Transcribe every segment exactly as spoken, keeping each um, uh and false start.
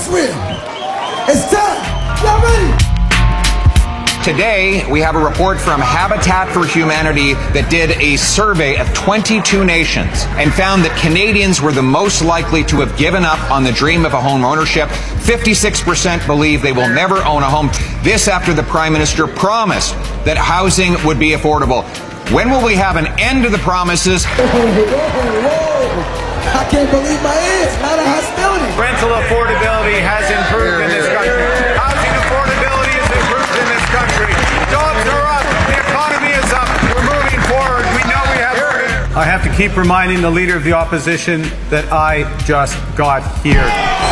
real. It's time. Y'all ready? Today, we have a report from Habitat for Humanity that did a survey of twenty-two nations and found that Canadians were the most likely to have given up on the dream of a home ownership. fifty-six percent believe they will never own a home. This after the Prime Minister promised that housing would be affordable. When will we have an end to the promises? Whoa, whoa, whoa. I can't believe my ears. A lot of hostility. Rental affordability has improved in this country. Housing affordability has improved in this country. Jobs are up. The economy is up. We're moving forward. We know we have. I have to keep reminding the Leader of the Opposition that I just got here.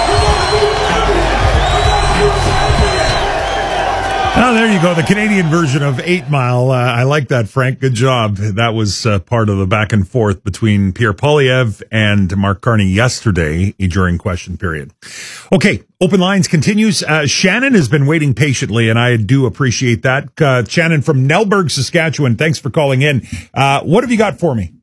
Oh, there you go. The Canadian version of Eight Mile. Uh, I like that, Frank. Good job. That was uh, part of the back and forth between Pierre Poilievre and Mark Carney yesterday during question period. Okay, open lines continues. Uh, Shannon has been waiting patiently, and I do appreciate that. Uh, Shannon from Nelberg, Saskatchewan, thanks for calling in. Uh, what have you got for me?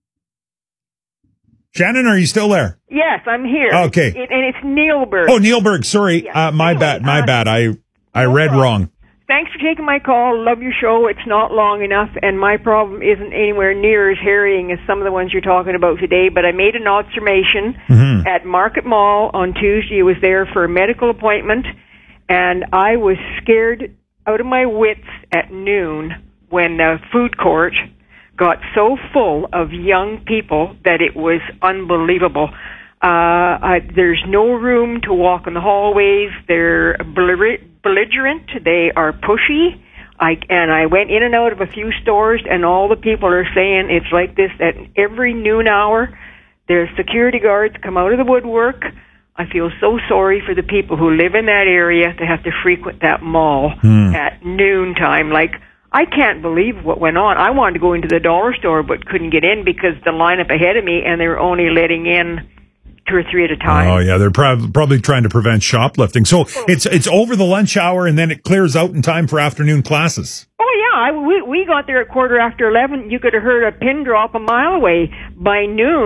Shannon, are you still there? Yes, I'm here. Okay. It, and it's Neilberg. Oh, Neilberg. Sorry. Yeah. Uh, my Anyway, bad. My uh, bad. I, I no read problem. wrong. Thanks for taking my call. Love your show. It's not long enough, and my problem isn't anywhere near as harrying as some of the ones you're talking about today, but I made an observation mm-hmm. at Market Mall on Tuesday. I was there for a medical appointment, and I was scared out of my wits at noon when the food court got so full of young people that it was unbelievable. Uh, I, there's no room to walk in the hallways. They're belligerent. They are pushy. I, and I went in and out of a few stores, and all the people are saying it's like this at every noon hour. There's security guards come out of the woodwork. I feel so sorry for the people who live in that area to have to frequent that mall mm. at noon time. Like, I can't believe what went on. I wanted to go into the dollar store but couldn't get in because the lineup ahead of me, and they were only letting in two or three at a time. Oh yeah, they're prob- probably trying to prevent shoplifting. So it's it's over the lunch hour, and then it clears out in time for afternoon classes. Oh yeah, I, we we got there at quarter after eleven. You could have heard a pin drop a mile away by noon.